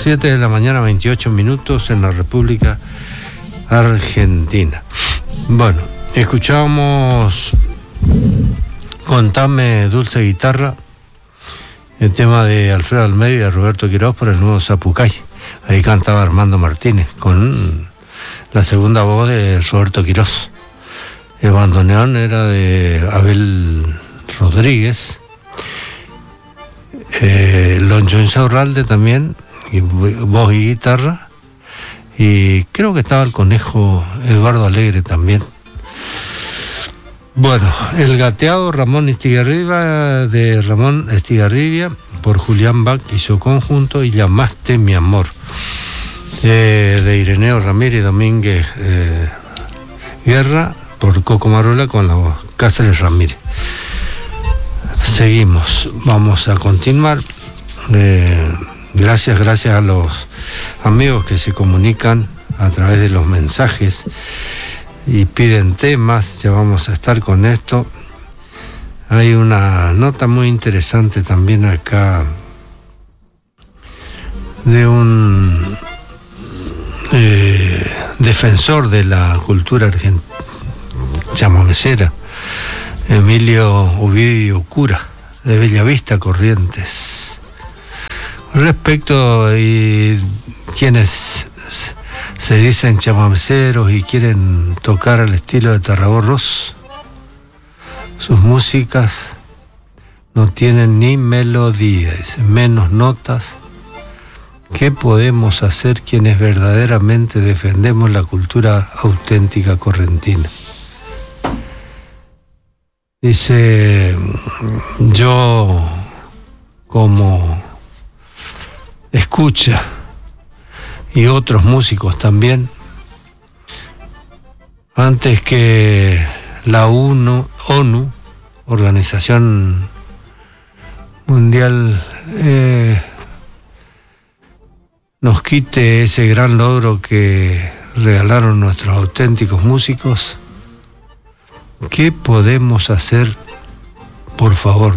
7 de la mañana, 28 minutos en la República Argentina. Bueno, escuchamos Contame Dulce Guitarra, el tema de Alfredo Almeida y de Roberto Quirós por el nuevo Zapucay. Ahí cantaba Armando Martínez con la segunda voz de Roberto Quirós. El bandoneón era de Abel Rodríguez. Loncho Insaurralde también, voz y guitarra. Y creo que estaba el conejo Eduardo Alegre también. Bueno, el gateado Ramón Estigarribia, de Ramón Estigarribia, por Julián Bach y su conjunto, y Llamaste mi amor, de Ireneo Ramírez y Domínguez Guerra, por Coco Marola, con la voz Cáceres Ramírez. Seguimos, vamos a continuar. Gracias a los amigos que se comunican a través de los mensajes y piden temas. Ya vamos a estar con esto. Hay una nota muy interesante también acá de un defensor de la cultura argentina, chamamecera, Emilio Ovidio Cura, de Bellavista, Corrientes. Respecto a quienes se dicen chamameceros y quieren tocar al estilo de Tarragorros, sus músicas no tienen ni melodía, menos notas. ¿Qué podemos hacer quienes verdaderamente defendemos la cultura auténtica correntina? Dice, yo como escucha y otros músicos también, antes que la ONU, Organización Mundial, nos quite ese gran logro que regalaron nuestros auténticos músicos, ¿qué podemos hacer, por favor?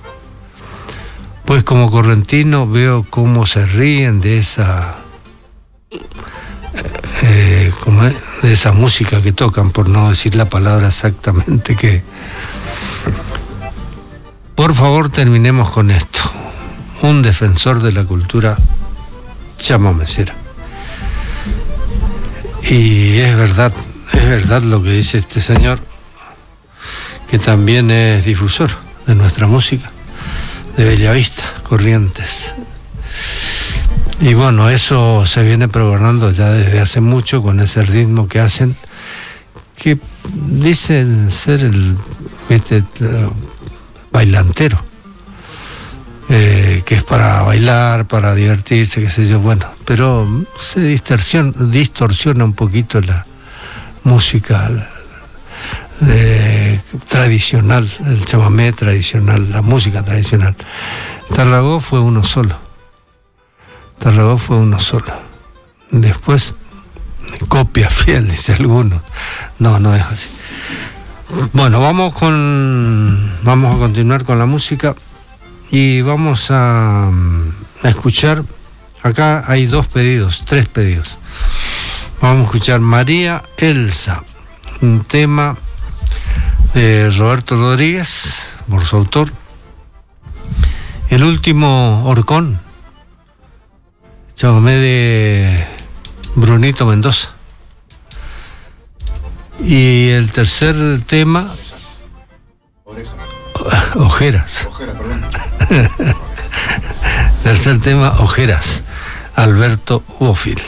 Pues como correntino veo cómo se ríen de esa de esa música que tocan, por no decir la palabra exactamente que... Por favor, terminemos con esto. Un defensor de la cultura chamamecera. Y es verdad lo que dice este señor, que también es difusor de nuestra música, de Bellavista, Corrientes. Y bueno, eso se viene programando ya desde hace mucho, con ese ritmo que hacen, que dicen ser el bailantero, que es para bailar, para divertirse, qué sé yo, bueno, pero se distorsiona un poquito la música tradicional, el chamamé tradicional, la música tradicional. Tarragó fue uno solo. Después, copia fiel, dice alguno. No es así. Bueno, vamos a continuar con la música y vamos a escuchar. Acá hay tres pedidos. Vamos a escuchar María Elsa, un tema de Roberto Rodríguez, por su autor. El último Horcón, chamamé de Brunito Mendoza. Y el tercer tema, Ojeras. Tercer tema, Ojeras, Alberto Bofill.